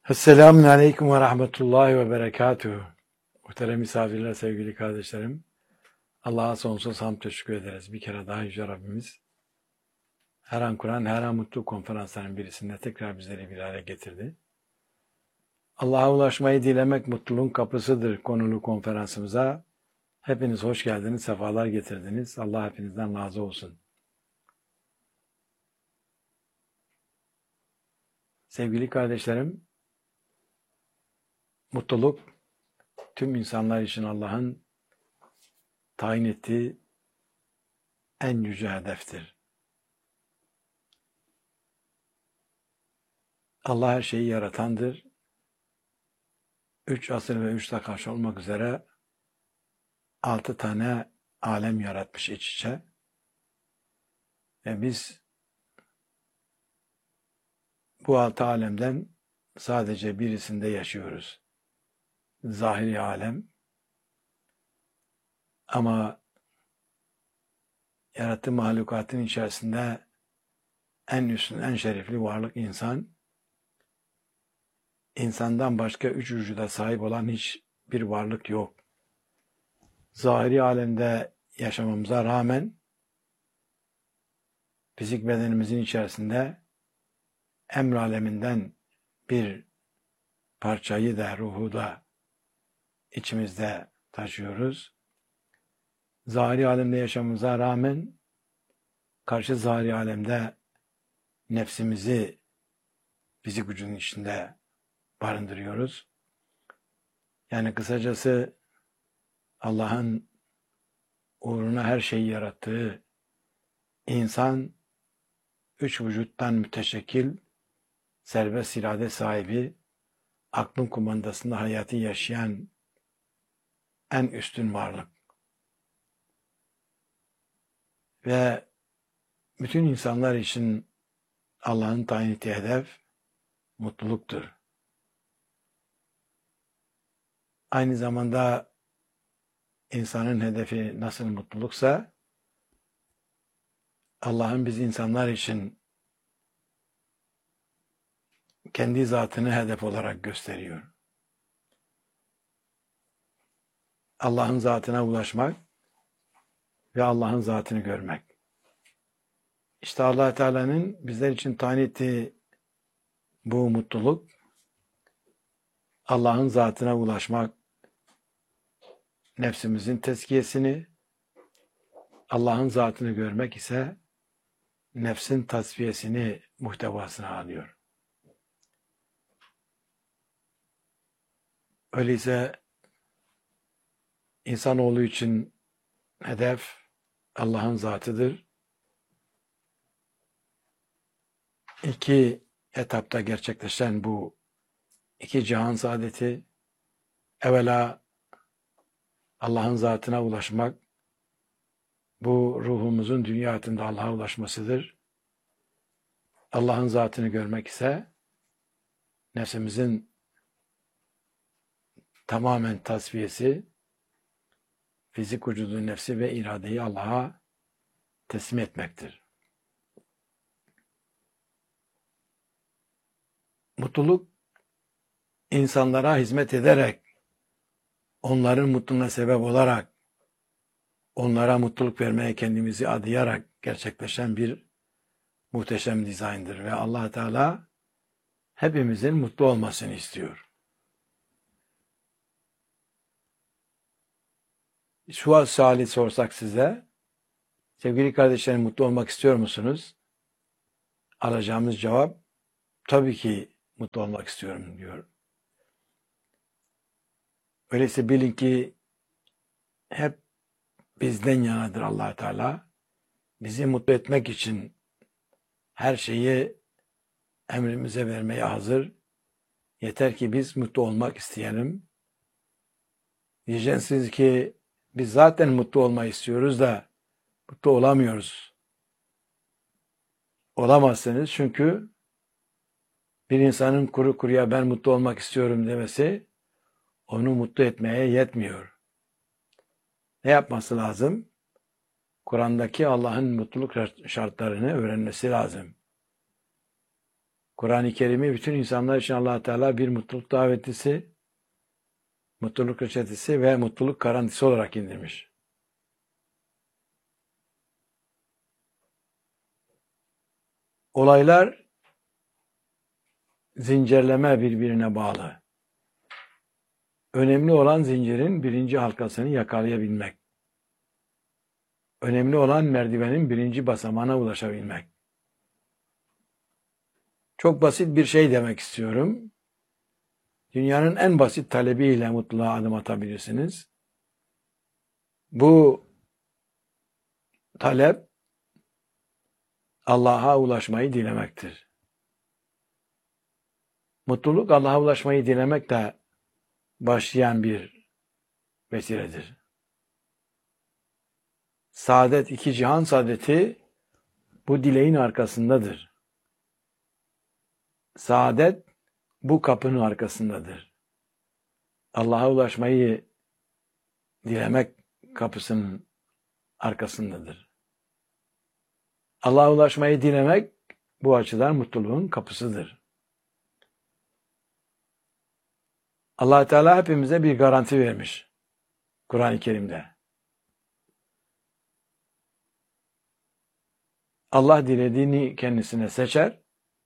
Esselamun Aleyküm ve Rahmetullahi ve Berekatuhu. Muhterem misafirler, sevgili kardeşlerim. Allah'a sonsuz hamd teşekkür ederiz. Bir kere daha Yüce Rabbimiz her an Kur'an, her an mutluluk konferanslarının birisinde tekrar bizleri bir araya getirdi. Allah'a ulaşmayı dilemek mutluluğun kapısıdır konulu konferansımıza. Hepiniz hoş geldiniz, sefalar getirdiniz. Allah hepinizden razı olsun. Sevgili kardeşlerim, mutluluk tüm insanlar için Allah'ın tayin ettiği en yüce hedeftir. Allah her şeyi yaratandır. 3 asır ve 3 karşı olmak üzere 6 tane alem yaratmış iç içe. Ve biz bu 6 alemden sadece birisinde yaşıyoruz. Zahiri alem. Ama yarattığı mahlukatın içerisinde en üstün, en şerefli varlık insan. İnsandan başka 3 vücuda sahip olan hiçbir varlık yok. Zahiri alemde yaşamamıza rağmen fizik bedenimizin içerisinde emr aleminden bir parçayı da, ruhu da içimizde taşıyoruz. Zahiri alemde yaşamamıza rağmen karşı zahiri alemde nefsimizi fizik vücudun içinde barındırıyoruz. Yani kısacası Allah'ın uğruna her şeyi yarattığı insan 3 vücuttan müteşekkil, serbest irade sahibi, aklın kumandasında hayatı yaşayan en üstün varlık. Ve bütün insanlar için Allah'ın tayin ettiği hedef mutluluktur. Aynı zamanda insanın hedefi nasıl mutluluksa Allah'ın biz insanlar için kendi zatını hedef olarak gösteriyor. Allah'ın zatına ulaşmak ve Allah'ın zatını görmek. İşte Allah Teala'nın bizler için tayin ettiği bu mutluluk, Allah'ın zatına ulaşmak, nefsimizin tezkiyesini, Allah'ın zatını görmek ise nefsin tasfiyesini muhtevasına alıyor. Öyleyse insanoğlu için hedef Allah'ın zatıdır. 2 etapta gerçekleşen bu 2 cihan saadeti, evvela Allah'ın zatına ulaşmak, bu ruhumuzun dünya hayatında Allah'a ulaşmasıdır. Allah'ın zatını görmek ise nefsimizin tamamen tasfiyesi, fizik vücudun nefsi ve iradeyi Allah'a teslim etmektir. Mutluluk, insanlara hizmet ederek, onların mutluluğuna sebep olarak, onlara mutluluk vermeye kendimizi adayarak gerçekleşen bir muhteşem dizayndır. Ve Allah Teala hepimizin mutlu olmasını istiyor. Şu suali sorsak size, sevgili kardeşlerim, mutlu olmak istiyor musunuz? Alacağımız cevap, tabii ki mutlu olmak istiyorum diyor. Öyleyse bilin ki hep bizden yanadır Allah Teala. Bizi mutlu etmek için her şeyi emrimize vermeye hazır. Yeter ki biz mutlu olmak isteyelim. Diyeceksiniz ki biz zaten mutlu olmayı istiyoruz da mutlu olamıyoruz. Olamazsınız çünkü bir insanın kuru kuruya ben mutlu olmak istiyorum demesi onu mutlu etmeye yetmiyor. Ne yapması lazım? Kur'an'daki Allah'ın mutluluk şartlarını öğrenmesi lazım. Kur'an-ı Kerim'i bütün insanlar için Allah Teala bir mutluluk davetlisi, mutluluk reçetesi ve mutluluk garantisi olarak indirmiş. Olaylar zincirleme birbirine bağlı. Önemli olan zincirin birinci halkasını yakalayabilmek. Önemli olan merdivenin birinci basamağına ulaşabilmek. Çok basit bir şey demek istiyorum. Dünyanın en basit talebiyle mutluluğa adım atabilirsiniz. Bu talep Allah'a ulaşmayı dilemektir. Mutluluk Allah'a ulaşmayı dilemekle başlayan bir vesiledir. Saadet, iki cihan saadeti bu dileğin arkasındadır. Saadet bu kapının arkasındadır. Allah'a ulaşmayı dilemek kapısının arkasındadır. Allah'a ulaşmayı dilemek bu açıdan mutluluğun kapısıdır. Allah Teala hepimize bir garanti vermiş Kur'an-ı Kerim'de. Allah dilediğini kendisine seçer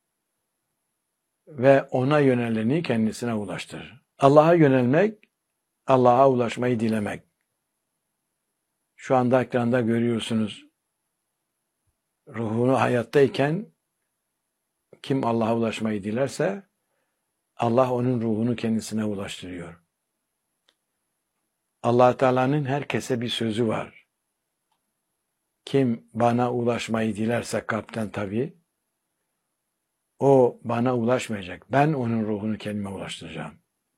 ve ona yöneleni kendisine ulaştırır. Allah'a yönelmek, Allah'a ulaşmayı dilemek. Şu anda ekranda görüyorsunuz. Ruhunu hayattayken kim Allah'a ulaşmayı dilerse Allah onun ruhunu kendisine ulaştırıyor. Allah Teala'nın herkese bir sözü var. Kim bana ulaşmayı dilerse kalpten tabii, o bana ulaşmayacak. Ben onun ruhunu kendime ulaştıracağım.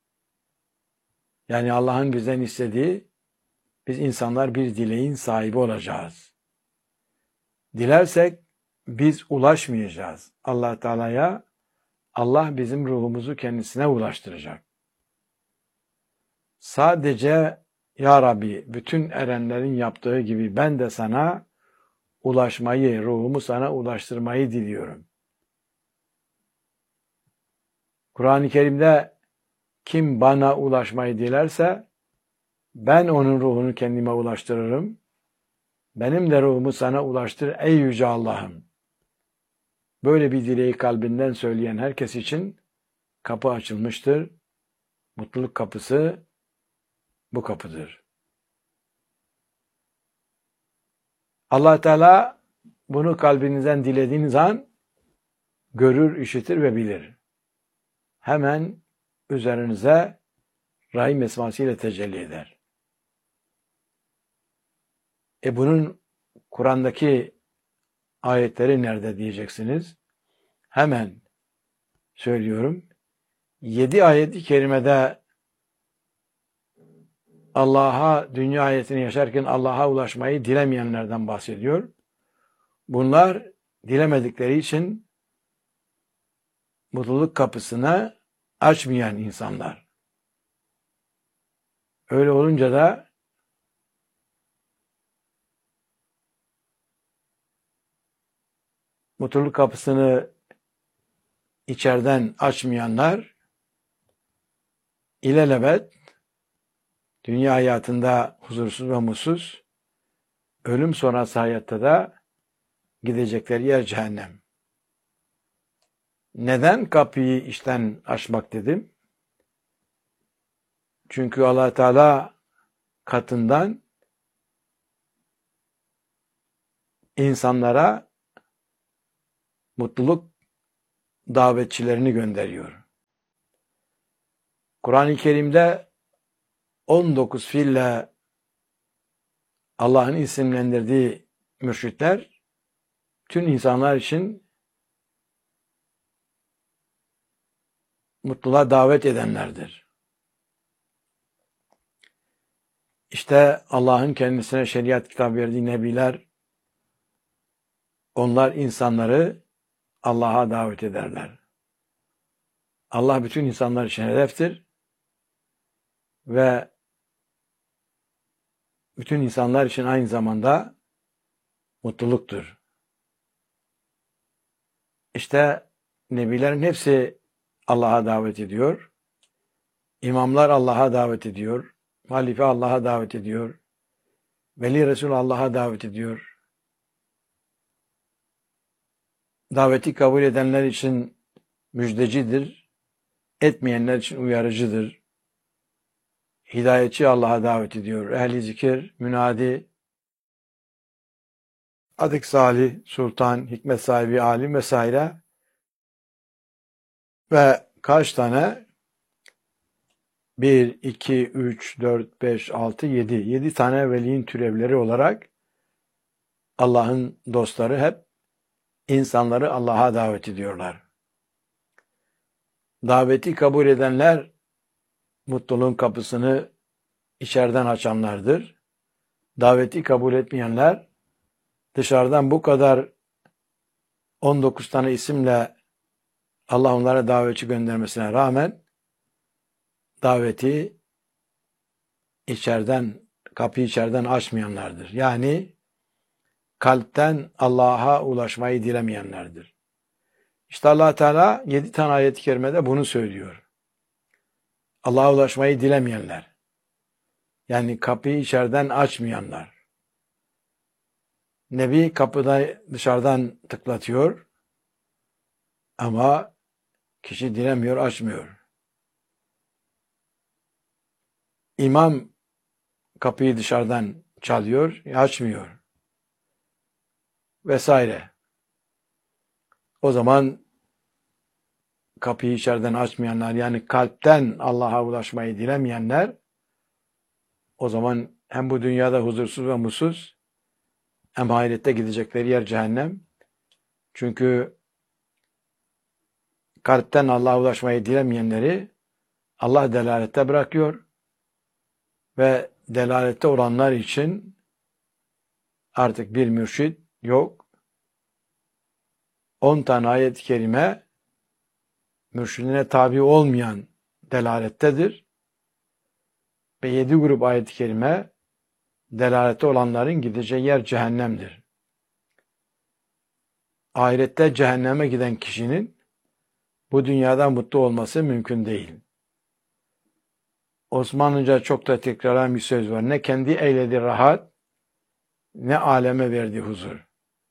Yani Allah'ın bizden istediği, biz insanlar bir dileğin sahibi olacağız. Dilersek biz ulaşmayacağız. Allah Teala'ya, Allah bizim ruhumuzu kendisine ulaştıracak. Sadece Ya Rabbi, bütün erenlerin yaptığı gibi ben de sana ulaşmayı, ruhumu sana ulaştırmayı diliyorum. Kur'an-ı Kerim'de kim bana ulaşmayı dilerse ben onun ruhunu kendime ulaştırırım. Benim de ruhumu sana ulaştır ey yüce Allah'ım. Böyle bir dileği kalbinden söyleyen herkes için kapı açılmıştır. Mutluluk kapısı bu kapıdır. Allah Teala bunu kalbinizden dilediğiniz an görür, işitir ve bilir. Hemen üzerinize Rahim esmasıyla tecelli eder. Bunun Kur'an'daki ayetleri nerede diyeceksiniz? Hemen söylüyorum. 7 ayet-i kerimede Allah'a, dünya hayatını yaşarken Allah'a ulaşmayı dilemeyenlerden bahsediyor. Bunlar dilemedikleri için mutluluk kapısını açmayan insanlar. Öyle olunca da mutluluk kapısını içeriden açmayanlar ilelebet dünya hayatında huzursuz ve mutsuz, ölüm sonrası hayatta da gidecekleri yer cehennem. Neden kapıyı içten açmak dedim? Çünkü Allah Teala katından insanlara mutluluk davetçilerini gönderiyor. Kur'an-ı Kerim'de 19 fiille Allah'ın isimlendirdiği mürşitler tüm insanlar için mutluluğa davet edenlerdir. İşte Allah'ın kendisine şeriat kitabı verdiği nebiler, onlar insanları Allah'a davet ederler. Allah bütün insanlar için hedeftir ve bütün insanlar için aynı zamanda mutluluktur. İşte Nebilerin hepsi Allah'a davet ediyor. İmamlar Allah'a davet ediyor. Halife Allah'a davet ediyor. Veli Resul Allah'a davet ediyor. Daveti kabul edenler için müjdecidir. Etmeyenler için uyarıcıdır. Hidayetçi Allah'a davet ediyor. Ehli zikir, münadi, adık salih, sultan, hikmet sahibi, alim vesaire ve kaç tane? 1, 2, 3, 4, 5, 6, 7. 7 tane veliyin türevleri olarak Allah'ın dostları hep insanları Allah'a davet ediyorlar. Daveti kabul edenler mutluluğun kapısını içeriden açanlardır. Daveti kabul etmeyenler dışarıdan bu kadar 19 tane isimle Allah onlara davetçi göndermesine rağmen daveti kapıyı içeriden açmayanlardır. Yani kalpten Allah'a ulaşmayı dilemeyenlerdir. İşte Allah Teala 7 tane ayet-i kerimede bunu söylüyor. Allah'a ulaşmayı dilemeyenler. Yani kapıyı içeriden açmayanlar. Nebi kapıda dışarıdan tıklatıyor ama kişi dilemiyor, açmıyor. İmam kapıyı dışarıdan çalıyor, açmıyor. Vesaire. O zaman kapıyı içeriden açmayanlar, yani kalpten Allah'a ulaşmayı dilemeyenler, o zaman hem bu dünyada huzursuz ve mutsuz, hem ahirette gidecekleri yer cehennem. Çünkü kalpten Allah'a ulaşmayı dilemeyenleri Allah delalette bırakıyor ve delalette olanlar için artık bir mürşid yok. 10 tane ayet-i kerime mürşidine tabi olmayan delalettedir. Ve 7 grup ayet-i kerime delalette olanların gideceği yer cehennemdir. Ahirette cehenneme giden kişinin bu dünyada mutlu olması mümkün değil. Osmanlıca çok da tekrarlanan bir söz var. Ne kendi eyledi rahat, ne aleme verdi huzur.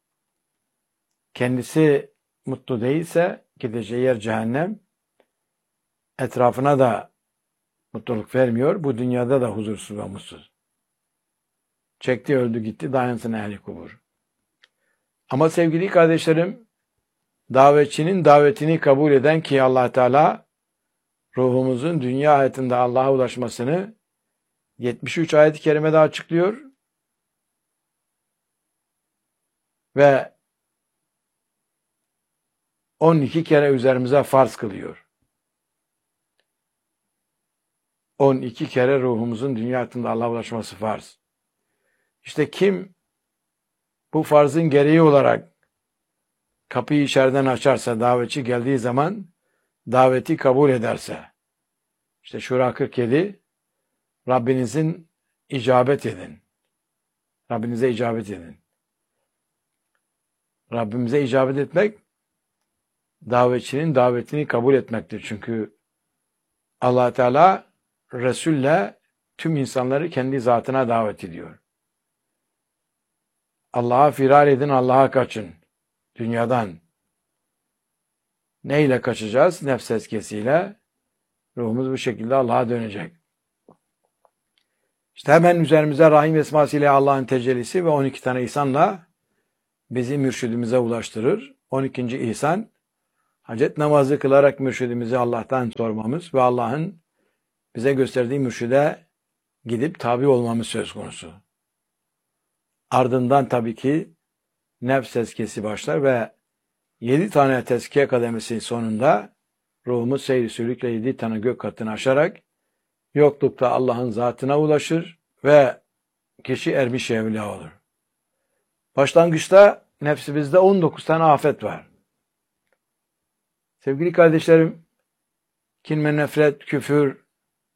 Kendisi mutlu değilse gideceği yer cehennem, etrafına da mutluluk vermiyor, bu dünyada da huzursuz ve mutsuz. Çekti öldü gitti, dayansın ehli kubur. Ama sevgili kardeşlerim, davetçinin davetini kabul eden ki Allah Teala ruhumuzun dünya hayatında Allah'a ulaşmasını 73 ayet-i kerimede açıklıyor ve 12 kere üzerimize farz kılıyor. 12 kere ruhumuzun dünya hayatında Allah'a ulaşması farz. İşte kim bu farzın gereği olarak kapıyı içeriden açarsa, davetçi geldiği zaman daveti kabul ederse, işte Şura 47, Rabbinizin icabet edin. Rabbinize icabet edin. Rabbimize icabet etmek, davetçinin davetini kabul etmektir. Çünkü Allah Teala Resul'le tüm insanları kendi zatına davet ediyor. Allah'a firar edin, Allah'a kaçın. Dünyadan. Neyle kaçacağız? Nefs eskesiyle. Ruhumuz bu şekilde Allah'a dönecek. İşte hemen üzerimize Rahim esmasıyla Allah'ın tecellisi ve 12 tane ihsanla bizi mürşidimize ulaştırır. 12. ihsan, hacet namazı kılarak mürşidimizi Allah'tan sormamız ve Allah'ın bize gösterdiği mürşide gidip tabi olmamız söz konusu. Ardından tabii ki nefs tezkiyesi başlar ve 7 tane tezkiye kademesi sonunda ruhumuz seyri sülükle 7 tane gök katını aşarak yoklukta Allah'ın zatına ulaşır ve kişi ermiş evliya olur. Başlangıçta nefsimizde 19 tane afet var. Sevgili kardeşlerim, kin ve nefret, küfür,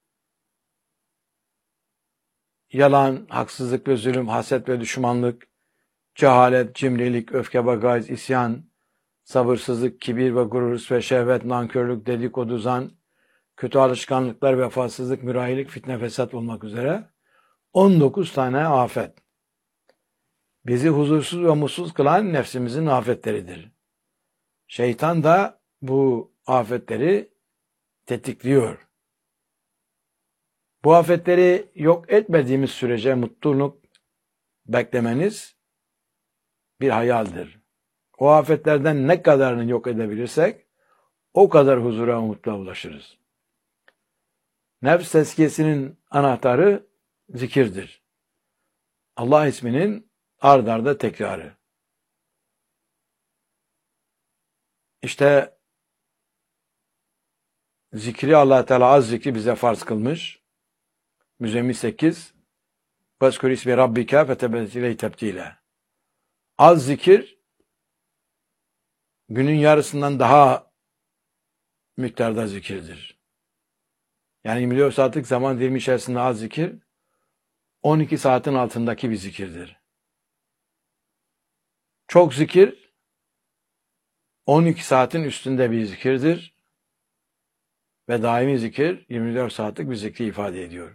yalan, haksızlık ve zulüm, haset ve düşmanlık, cehalet, cimrilik, öfke, bagaj, isyan, sabırsızlık, kibir ve gurur ve şehvet, nankörlük, dedikodu, zan, kötü alışkanlıklar, vefasızlık, mürahilik, fitne, fesat olmak üzere 19 tane afet. Bizi huzursuz ve mutsuz kılan nefsimizin afetleridir. Şeytan da bu afetleri tetikliyor. Bu afetleri yok etmediğimiz sürece mutluluk beklemeniz bir hayaldir. O afetlerden ne kadarını yok edebilirsek o kadar huzura, umutla ulaşırız. Nefs tezkiyesinin anahtarı zikirdir. Allah isminin ard arda tekrarı. İşte zikri Allah Teala az zikri bize farz kılmış. Müzzemmil 8 Vezkur ismi rabbike fetebezile tebdile. Az zikir günün yarısından daha miktarda zikirdir. Yani 24 saatlik zaman dilimi içerisinde az zikir 12 saatin altındaki bir zikirdir. Çok zikir 12 saatin üstünde bir zikirdir ve daimi zikir 24 saatlik bir zikri ifade ediyor.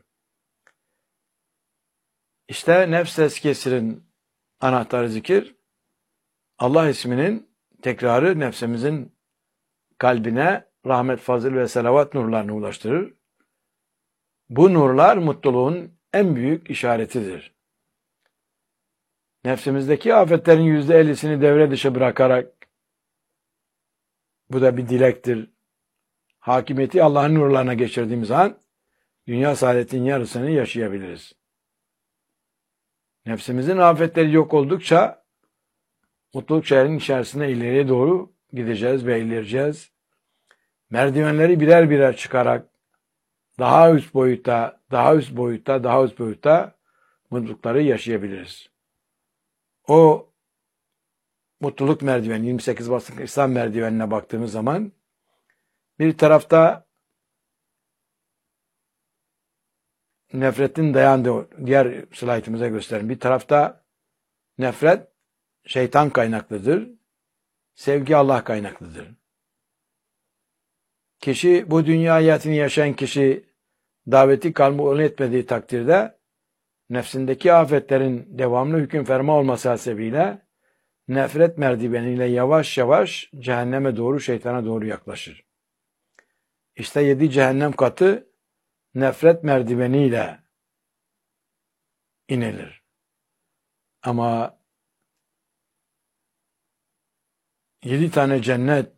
İşte nefs tezkiyesinin anahtarı zikir, Allah isminin tekrarı nefsimizin kalbine rahmet, fazıl ve selavat nurlarını ulaştırır. Bu nurlar mutluluğun en büyük işaretidir. Nefsimizdeki afetlerin %50'sini devre dışı bırakarak, bu da bir dilektir, hakimiyeti Allah'ın nurlarına geçirdiğimiz an, dünya saadetin yarısını yaşayabiliriz. Nefsimizin afetleri yok oldukça, mutluluk şehrinin içerisine ileriye doğru gideceğiz ve ilerleyeceğiz. Merdivenleri birer birer çıkarak, daha üst boyutta, daha üst boyutta, daha üst boyutta mutlulukları yaşayabiliriz. O mutluluk merdiveni, 28 basamak İslam merdivenine baktığımız zaman bir tarafta nefretin dayandığı, diğer slaytımıza gösterin. Bir tarafta nefret şeytan kaynaklıdır. Sevgi Allah kaynaklıdır. Kişi, bu dünya hayatını yaşayan kişi daveti kabul etmediği takdirde nefsindeki afetlerin devamlı hüküm ferma olması hasebiyle nefret merdiveniyle yavaş yavaş cehenneme doğru, şeytana doğru yaklaşır. İşte 7 cehennem katı nefret merdiveniyle inilir. Ama 7 tane cennet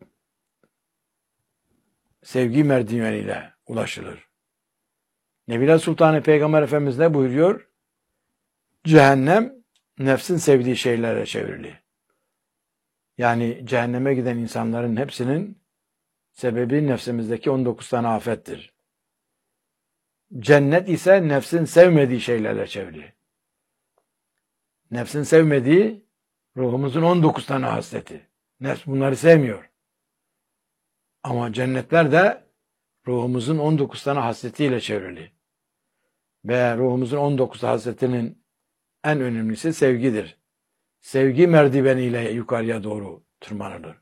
sevgi merdiveniyle ulaşılır. Nebiler Sultanı Peygamber Efendimiz ne buyuruyor? Cehennem nefsin sevdiği şeylere çevrili. Yani cehenneme giden insanların hepsinin sebebi nefsimizdeki 19 tane afettir. Cennet ise nefsin sevmediği şeylerle çevrili. Nefsin sevmediği ruhumuzun 19 tane hasreti. Nefs bunları sevmiyor. Ama cennetler de ruhumuzun 19 tane hasretiyle çevrili. Ve ruhumuzun 19 hasretinin en önemlisi sevgidir. Sevgi merdiveniyle yukarıya doğru tırmanılır.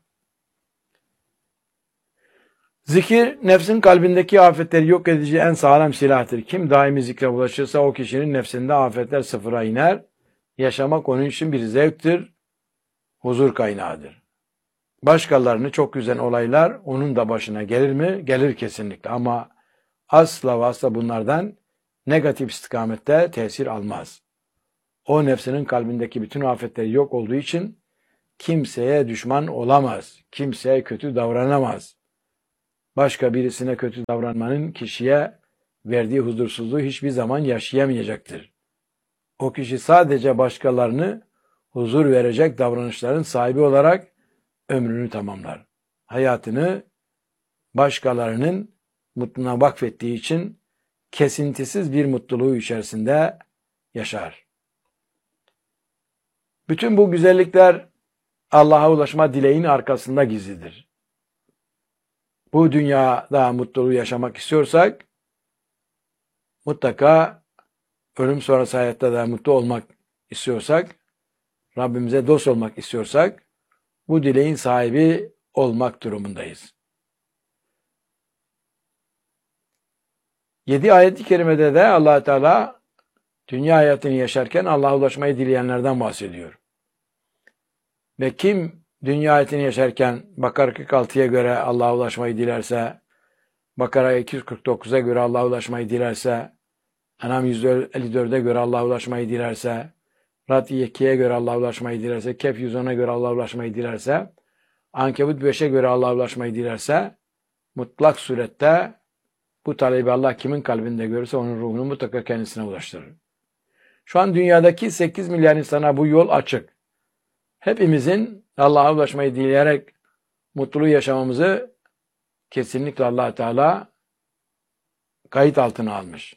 Zikir, nefsin kalbindeki afetleri yok edici en sağlam silahtır. Kim daimi zikre ulaşırsa o kişinin nefsinde afetler sıfıra iner. Yaşamak onun için bir zevktir, huzur kaynağıdır. Başkalarını çok üzen olaylar onun da başına gelir mi? Gelir kesinlikle, ama asla ve asla bunlardan negatif istikamette tesir almaz. O nefsinin kalbindeki bütün afetleri yok olduğu için kimseye düşman olamaz, kimseye kötü davranamaz. Başka birisine kötü davranmanın kişiye verdiği huzursuzluğu hiçbir zaman yaşayamayacaktır. O kişi sadece başkalarını huzur verecek davranışların sahibi olarak ömrünü tamamlar. Hayatını başkalarının mutluluğuna vakfettiği için kesintisiz bir mutluluğu içerisinde yaşar. Bütün bu güzellikler Allah'a ulaşma dileğinin arkasında gizlidir. Bu dünyada mutluluğu yaşamak istiyorsak mutlaka ölüm sonrası hayatta da mutlu olmak istiyorsak, Rabbimize dost olmak istiyorsak bu dileğin sahibi olmak durumundayız. 7 ayet-i kerimede de Allah Teala dünya hayatını yaşarken Allah'a ulaşmayı dileyenlerden bahsediyor. Ve kim dünya hayatını yaşarken Bakara 46'ya göre Allah'a ulaşmayı dilerse, Bakara 249'a göre Allah'a ulaşmayı dilerse, En'am 154'e göre Allah'a ulaşmayı dilerse, Ra'd 2'ye göre Allah'a ulaşmayı dilerse, Kehf 110'a göre Allah'a ulaşmayı dilerse, Ankebut 5'e göre Allah'a ulaşmayı dilerse, mutlak surette bu talebi Allah kimin kalbinde görürse onun ruhunu mutlaka kendisine ulaştırır. Şu an dünyadaki 8 milyar insana bu yol açık. Hepimizin Allah'a ulaşmayı dileyerek mutluluğu yaşamamızı kesinlikle Allah Teala kayıt altına almış.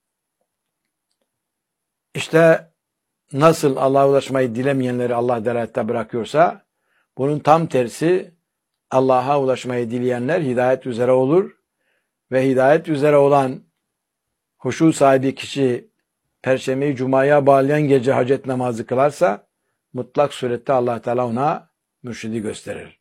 İşte nasıl Allah'a ulaşmayı dilemeyenleri Allah delalette bırakıyorsa, bunun tam tersi Allah'a ulaşmayı dileyenler hidayet üzere olur ve hidayet üzere olan huşu sahibi kişi Perşembeyi Cuma'ya bağlayan gece hacet namazı kılarsa mutlak surette Allah Teala ona mürşidi gösterir.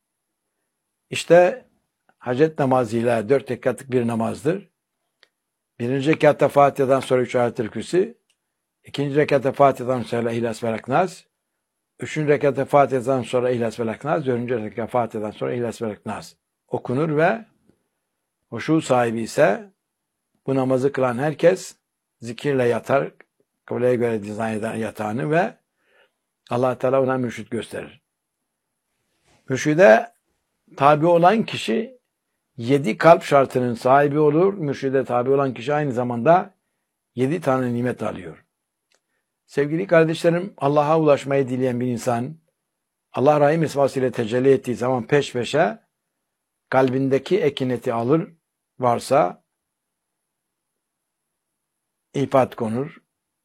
İşte hacet namazıyla 4 rekatlık bir namazdır. 1. rekatta Fatiha'dan sonra 3 ayet-i kürsü, 2. rekatta Fatiha'dan sonra İhlas ve Nas, 3. rekatta Fatiha'dan sonra İhlas ve Nas, 4. rekatta Fatiha'dan sonra İhlas ve Nas okunur ve huşu sahibi ise bu namazı kılan herkes zikirle yatar, kıbleye göre dizayn eder yatağını ve Allah Teala ona mürşid gösterir. Mürşide tabi olan kişi 7 kalp şartının sahibi olur. Mürşide tabi olan kişi aynı zamanda 7 tane nimet alıyor. Sevgili kardeşlerim, Allah'a ulaşmayı dileyen bir insan, Allah Rahim ismasıyla tecelli ettiği zaman peş peşe kalbindeki ekineti alır, varsa ifat konur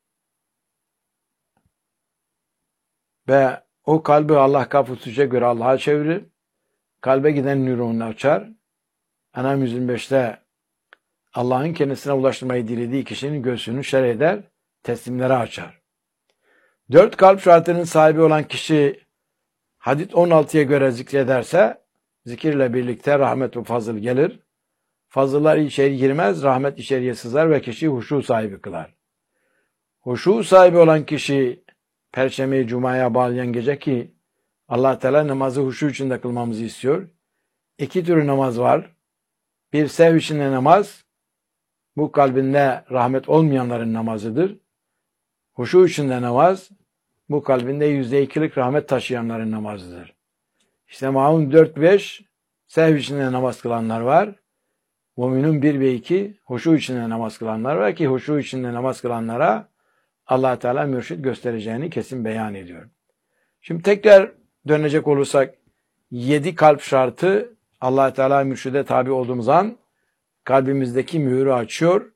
ve o kalbi Allah kapısıca göre Allah'a çevirir. Kalbe giden nürünü açar. En'am 125'te Allah'ın kendisine ulaştırmayı dilediği kişinin göğsünü şer eder, teslimlere açar. 4 kalp şartının sahibi olan kişi Hadid 16'ya göre zikrederse zikirle birlikte rahmet ve fazıl gelir. Fazıllar içeri girmez, rahmet içeriye sızar ve kişi huşu sahibi kılar. Huşu sahibi olan kişi Perşembeyi Cuma'ya bağlayan gece ki Allah Teala namazı huşu içinde kılmamızı istiyor. 2 tür namaz var. Bir sev içinde namaz, bu kalbinde rahmet olmayanların namazıdır. Huşu içinde namaz, bu kalbinde %2'lik rahmet taşıyanların namazıdır. İşte Maun 4-5 sev içinde namaz kılanlar var. Müminun 1 ve 2 huşu içinde namaz kılanlar var ki huşu içinde namaz kılanlara Allah Teala mürşid göstereceğini kesin beyan ediyor. Şimdi tekrar dönecek olursak 7 kalp şartı Allah Teala mürşide tabi olduğumuz an kalbimizdeki mühürü açıyor,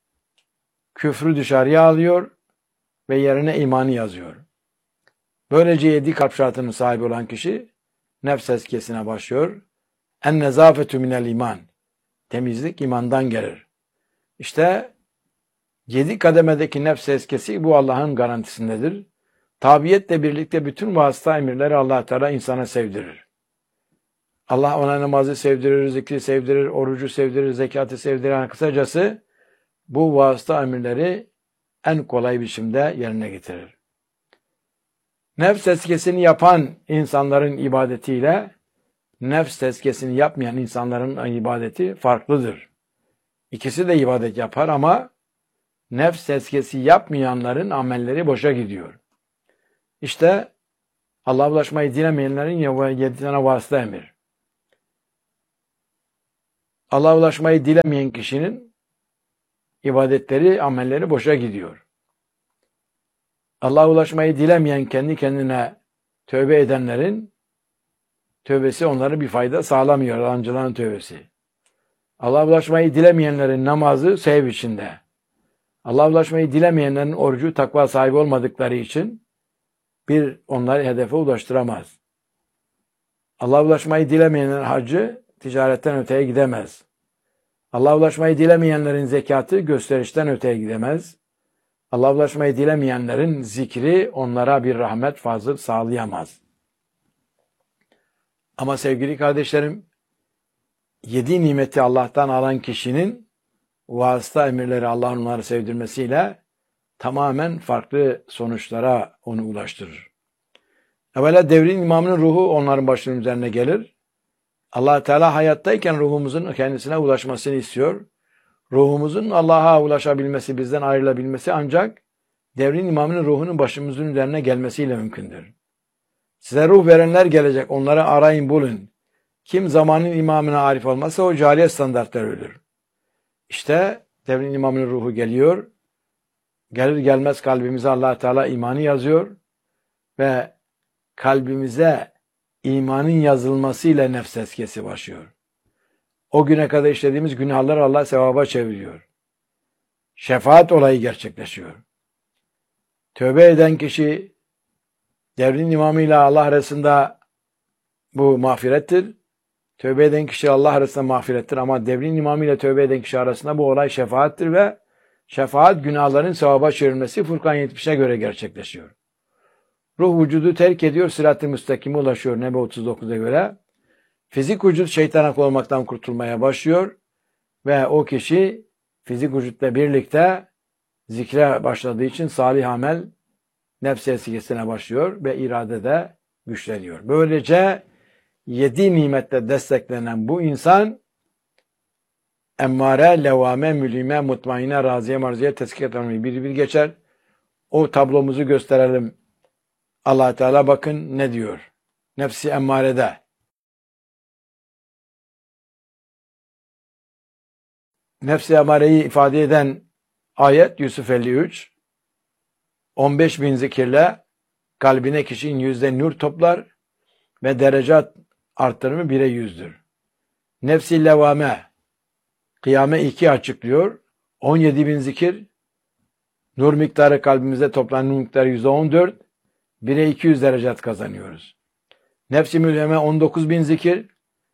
küfrü dışarıya alıyor ve yerine imanı yazıyor. Böylece 7 kalp şartının sahibi olan kişi nefs tezkiyesine başlıyor. En nezafetü minel iman. Temizlik imandan gelir. İşte 7 kademedeki nefs tezkiyesi bu Allah'ın garantisindedir. Tabiyetle birlikte bütün vasıta emirleri Allah Teala insana sevdirir. Allah ona namazı sevdirir, zikri sevdirir, orucu sevdirir, zekatı sevdirir. Yani kısacası bu vasıta emirleri en kolay biçimde yerine getirir. Nefs tezkiyesini yapan insanların ibadetiyle nefs tezkiyesini yapmayan insanların ibadeti farklıdır. İkisi de ibadet yapar ama nefs tezkiyesi yapmayanların amelleri boşa gidiyor. İşte Allah'a ulaşmayı dilemeyenlerin 7 tane vasıta emir. Allah'a ulaşmayı dilemeyen kişinin ibadetleri, amelleri boşa gidiyor. Allah'a ulaşmayı dilemeyen kendi kendine tövbe edenlerin tövbesi onlara bir fayda sağlamıyor. Yalancıların tövbesi. Allah'a ulaşmayı dilemeyenlerin namazı sev içinde. Allah'a ulaşmayı dilemeyenlerin orucu takva sahibi olmadıkları için onları hedefe ulaştıramaz. Allah'a ulaşmayı dilemeyenlerin hacı ticaretten öteye gidemez. Allah'a ulaşmayı dilemeyenlerin zekatı gösterişten öteye gidemez. Allah'a ulaşmayı dilemeyenlerin zikri onlara bir rahmet fazıl sağlayamaz. Ama sevgili kardeşlerim, 7 nimeti Allah'tan alan kişinin vasıta emirleri Allah'ın onları sevdirmesiyle tamamen farklı sonuçlara onu ulaştırır. Evvela devrin imamının ruhu onların başının üzerine gelir. Allah Teala hayattayken ruhumuzun kendisine ulaşmasını istiyor. Ruhumuzun Allah'a ulaşabilmesi, bizden ayrılabilmesi ancak devrin imamının ruhunun başımızın üzerine gelmesiyle mümkündür. Size ruh verenler gelecek, onları arayın bulun. Kim zamanın imamına arif olmazsa o cahiliyet standartları ölür. İşte devrin imamının ruhu geliyor. Gelir gelmez kalbimize Allah Teala imanı yazıyor ve kalbimize imanın yazılmasıyla nefs tezkiyesi başlıyor. O güne kadar işlediğimiz günahlar Allah sevaba çeviriyor. Şefaat olayı gerçekleşiyor. Tövbe eden kişi devrin imamıyla Allah arasında bu mağfirettir. Tövbe eden kişi Allah arasında mağfirettir ama devrin imamıyla tövbe eden kişi arasında bu olay şefaattir ve şefaat günahların sevaba çevrilmesi Furkan 70'e göre gerçekleşiyor. Ruh vücudu terk ediyor, sırat-ı müstakime ulaşıyor Nebe 39'a göre. Fizik vücut şeytana olmaktan kurtulmaya başlıyor ve o kişi fizik vücutla birlikte zikre başladığı için salih amel nefs tezkiyesine başlıyor ve irade de güçleniyor. Böylece 7 nimetle desteklenen bu insan emmare, levame, mülime, mutmaine, raziye, marziye, tezkiye tanımı bir geçer. O tablomuzu gösterelim. Allah Teala bakın ne diyor. Nefsi emmarede. Nefsi emmareyi ifade eden ayet Yusuf 53. 15.000 zikirle kalbine kişinin yüzde nur toplar ve derecat arttırımı 1'e 100'dür. Nefsi levame Kıyame 2 açıklıyor. 17.000 zikir nur miktarı kalbimize toplanan nur miktarı %14. 1'e 200 derecat kazanıyoruz. Nefsi mülheme 19.000 zikir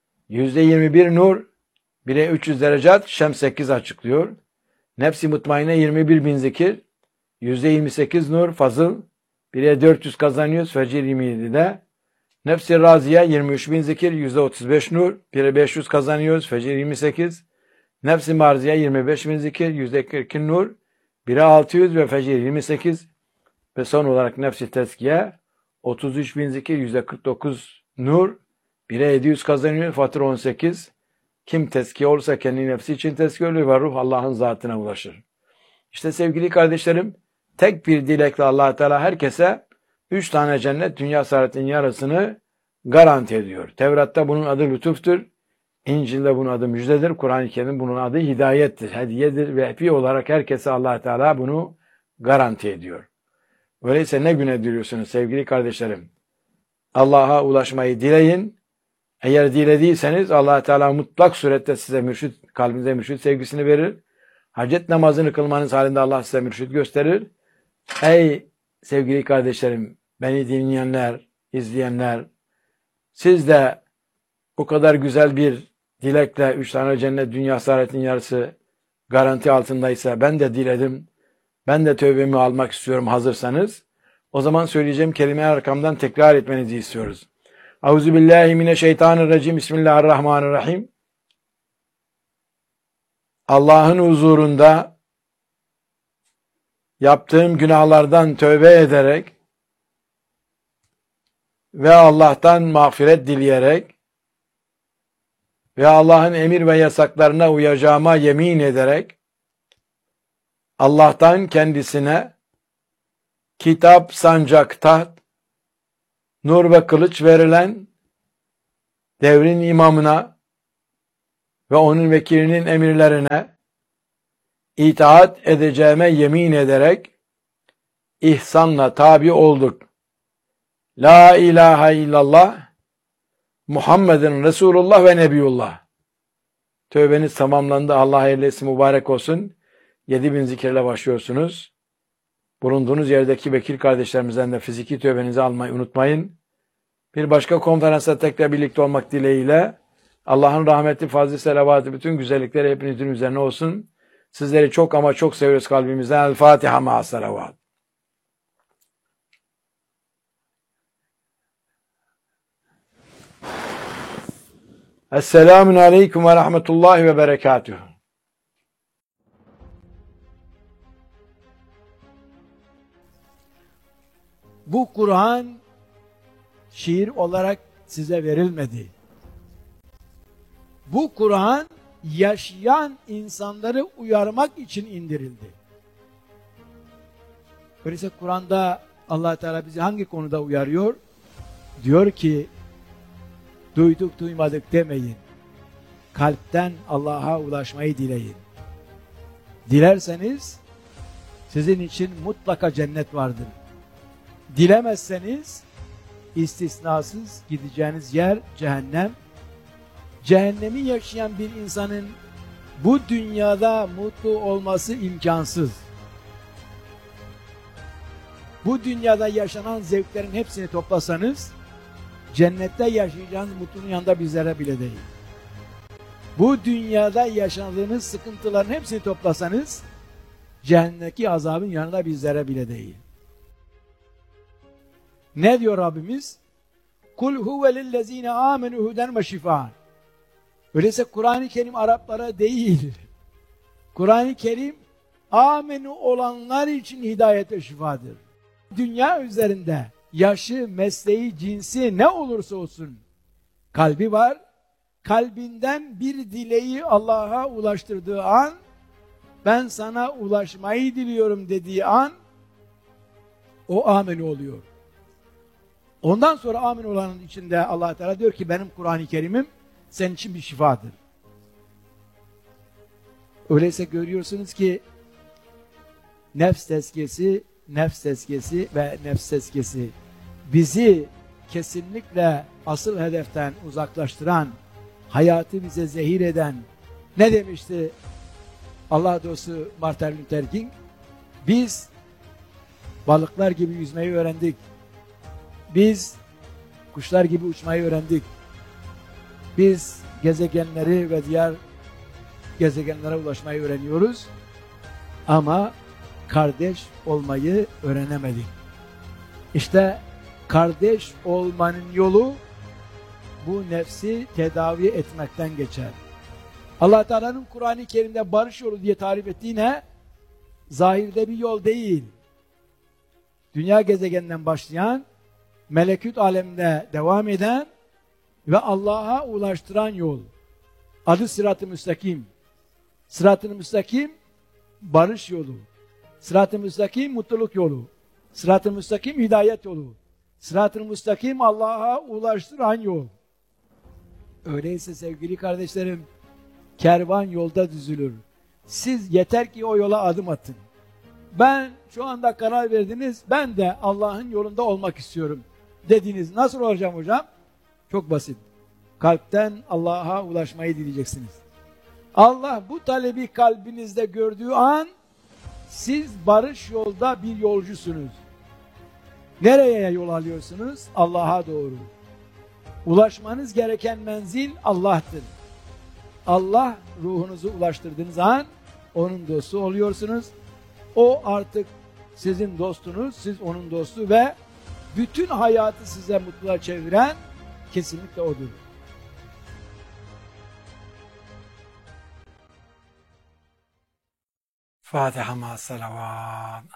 %21 nur 1'e 300 derecat Şems 8 açıklıyor. Nefsi mutmaine 21.000 zikir %28 nur fazıl 1'e 400 kazanıyoruz Fecir 27'de. Nefsi raziye 23.000 zikir %35 nur 1'e 500 kazanıyoruz Fecir 28. Nefsi marziye 25.000 zikir %42 nur 1'e 600 ve Fecir 28. Ve son olarak nefsi tezkiye 33.000 zikir %49 nur 1'e 700 kazanıyor Fatır 18. Kim tezkiye olursa kendi nefsi için tezkiye oluyor ve ruh Allah'ın zatına ulaşır. İşte sevgili kardeşlerim, tek bir dilekle Allah Teala herkese 3 tane cennet dünya saadetin yarısını garanti ediyor. Tevrat'ta bunun adı lütuftur. İncil'de bunun adı müjdedir. Kur'an-ı Kerim bunun adı hidayettir, hediyedir ve hediye olarak herkese Allah Teala bunu garanti ediyor. Öyleyse ne güne diliyorsunuz sevgili kardeşlerim? Allah'a ulaşmayı dileyin. Eğer dilediyseniz Allah Teala mutlak surette size mürşit, kalbinize mürşit sevgisini verir. Hacet namazını kılmanız halinde Allah size mürşit gösterir. Ey sevgili kardeşlerim, beni dinleyenler, izleyenler, siz de bu kadar güzel bir dilekle 3 tane cennet dünya saadetin yarısı garanti altındaysa ben de diledim. Ben de tövbemi almak istiyorum hazırsanız. O zaman söyleyeceğim kelimeyi arkamdan tekrar etmenizi istiyoruz. Euzubillahimineşşeytanirracim. Bismillahirrahmanirrahim. Allah'ın huzurunda yaptığım günahlardan tövbe ederek ve Allah'tan mağfiret dileyerek ve Allah'ın emir ve yasaklarına uyacağıma yemin ederek Allah'tan kendisine kitap, sancak, taht, nur ve kılıç verilen devrin imamına ve onun vekilinin emirlerine itaat edeceğime yemin ederek ihsanla tabi olduk. La ilahe illallah Muhammedun Resulullah ve Nebiyullah. Tövbeniz tamamlandı. Allah hayırlı etsin, mübarek olsun. 7.000 zikirle başlıyorsunuz. Bulunduğunuz yerdeki vekil kardeşlerimizden de fiziki tövbenizi almayı unutmayın. Bir başka konferansta tekrar birlikte olmak dileğiyle Allah'ın rahmeti, fazlı selavatı, bütün güzellikleri hepinizin üzerine olsun. Sizleri çok ama çok seviyoruz kalbimizden. El Fatiha ma'as selavat. Esselamun aleyküm ve rahmetullahi ve berekatuhu. Bu Kur'an şiir olarak size verilmedi. Bu Kur'an yaşayan insanları uyarmak için indirildi. Öyleyse Kur'an'da Allah Teala bizi hangi konuda uyarıyor? Diyor ki, duyduk duymadık demeyin. Kalpten Allah'a ulaşmayı dileyin. Dilerseniz sizin için mutlaka cennet vardır. Dilemezseniz istisnasız gideceğiniz yer cehennem. Cehennemi yaşayan bir insanın bu dünyada mutlu olması imkansız. Bu dünyada yaşanan zevklerin hepsini toplasanız cennette yaşayacağınız mutluluğun yanında bir zerre bile değil. Bu dünyada yaşadığınız sıkıntıların hepsini toplasanız cehennemdeki azabın yanında bir zerre bile değil. Ne diyor Rabbimiz? Kul huve lillezine amenu huden ve şifaan. Öyleyse Kur'an-ı Kerim Araplara değil. Kur'an-ı Kerim amenu olanlar için hidayet ve şifadır. Dünya üzerinde yaşı, mesleği, cinsi ne olursa olsun kalbi var. Kalbinden bir dileği Allah'a ulaştırdığı an, ben sana ulaşmayı diliyorum dediği an o amenu oluyor. Ondan sonra amin olanın içinde Allah Teala diyor ki benim Kur'an-ı Kerim'im senin için bir şifadır. Öyleyse görüyorsunuz ki nefs tezkiyesi, nefs tezkiyesi ve nefs tezkiyesi bizi kesinlikle asıl hedeften uzaklaştıran, hayatı bize zehir eden, ne demişti Allah dostu Martin Luther King? Biz balıklar gibi yüzmeyi öğrendik. Biz kuşlar gibi uçmayı öğrendik. Biz gezegenleri ve diğer gezegenlere ulaşmayı öğreniyoruz. Ama kardeş olmayı öğrenemedik. İşte kardeş olmanın yolu bu nefsi tedavi etmekten geçer. Allah Teala'nın Kur'an-ı Kerim'de barış yolu diye tarif ettiği ne? Zahirde bir yol değil. Dünya gezegeninden başlayan, melekut aleminde devam eden ve Allah'a ulaştıran yol. Adı Sırat-ı Müstakim. Sırat-ı Müstakim barış yolu. Sırat-ı Müstakim mutluluk yolu. Sırat-ı Müstakim hidayet yolu. Sırat-ı Müstakim Allah'a ulaştıran yol. Öyleyse sevgili kardeşlerim, kervan yolda düzülür. Siz yeter ki o yola adım atın. Ben şu anda karar verdiniz, ben de Allah'ın yolunda olmak istiyorum dediniz. Nasıl olacağım hocam? Çok basit. Kalpten Allah'a ulaşmayı dileyeceksiniz. Allah bu talebi kalbinizde gördüğü an siz barış yolda bir yolcusunuz. Nereye yol alıyorsunuz? Allah'a doğru. Ulaşmanız gereken menzil Allah'tır. Allah ruhunuzu ulaştırdığınız an onun dostu oluyorsunuz. O artık sizin dostunuz, siz onun dostu ve bütün hayatı size mutluluğa çeviren kesinlikle odur. Fatiha ma salavat.